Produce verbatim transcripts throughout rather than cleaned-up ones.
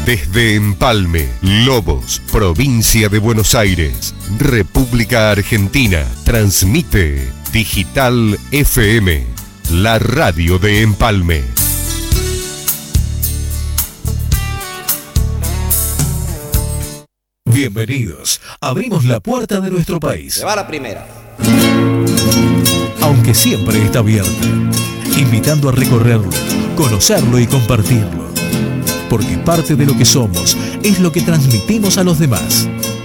Desde Empalme, Lobos, provincia de Buenos Aires, República Argentina, transmite Digital F M, la radio de Empalme. Bienvenidos. Abrimos la puerta de nuestro país. Se va la primera. Aunque siempre está abierta, invitando a recorrerlo, conocerlo y compartirlo. Porque parte de lo que somos es lo que transmitimos a los demás.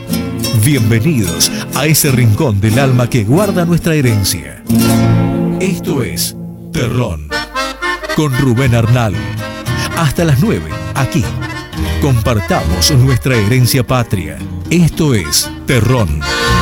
Bienvenidos a ese rincón del alma que guarda nuestra herencia. Esto es Terrón, con Rubén Arnal. Hasta las nueve, aquí. Compartamos nuestra herencia patria. Esto es Terrón.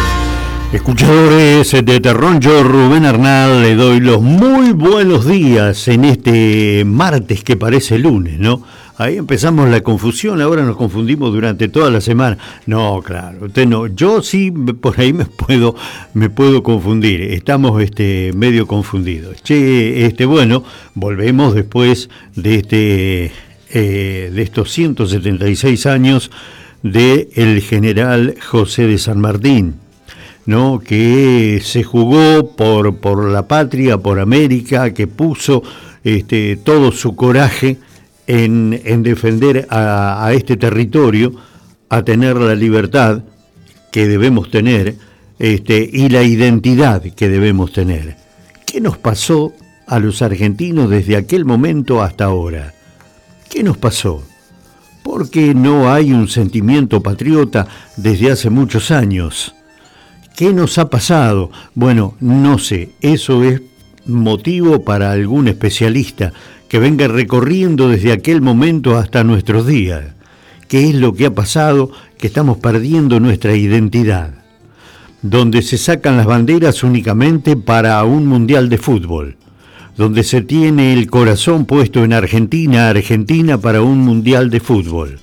Escuchadores de Terrón, yo Rubén Arnal le doy los muy buenos días en este martes que parece lunes, ¿no? Ahí empezamos la confusión, ahora nos confundimos durante toda la semana. No, claro, usted no, yo sí por ahí me puedo, me puedo confundir, estamos este, medio confundidos. Che, este, bueno, volvemos después de este, eh, de estos ciento setenta y seis años de el general José de San Martín, ¿no? Que se jugó por, por la patria, por América, que puso este, todo su coraje En, en defender a, a este territorio, a tener la libertad que debemos tener este, y la identidad que debemos tener. ¿Qué nos pasó a los argentinos desde aquel momento hasta ahora? ¿Qué nos pasó? ¿Por qué no hay un sentimiento patriota desde hace muchos años? ¿Qué nos ha pasado? Bueno, no sé, eso es motivo para algún especialista que venga recorriendo desde aquel momento hasta nuestros días. ¿Qué es lo que ha pasado? Que estamos perdiendo nuestra identidad, donde se sacan las banderas únicamente para un mundial de fútbol, donde se tiene el corazón puesto en Argentina, Argentina para un mundial de fútbol.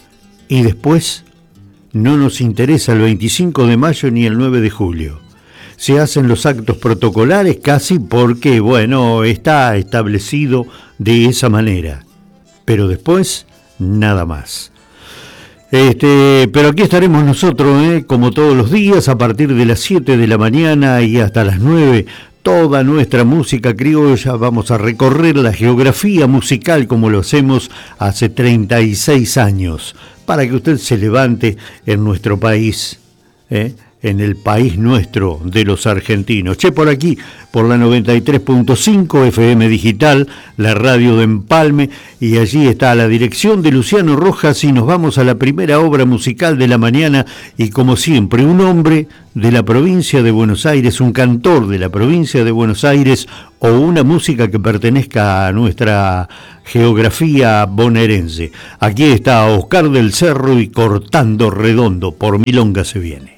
Y después no nos interesa el veinticinco de mayo ni el nueve de julio. Se hacen los actos protocolares casi porque, bueno, está establecido de esa manera. Pero después, nada más. Este, pero aquí estaremos nosotros, ¿eh? Como todos los días, a partir de las siete de la mañana y hasta las nueve, toda nuestra música criolla. Vamos a recorrer la geografía musical como lo hacemos hace treinta y seis años, para que usted se levante en nuestro país, ¿eh? En el país nuestro de los argentinos. Che, por aquí, por la noventa y tres punto cinco F M Digital, la radio de Empalme, y allí está la dirección de Luciano Rojas y nos vamos a la primera obra musical de la mañana y como siempre, un hombre de la provincia de Buenos Aires, un cantor de la provincia de Buenos Aires o una música que pertenezca a nuestra geografía bonaerense. Aquí está Oscar del Cerro y Cortando Redondo, por Milonga se viene.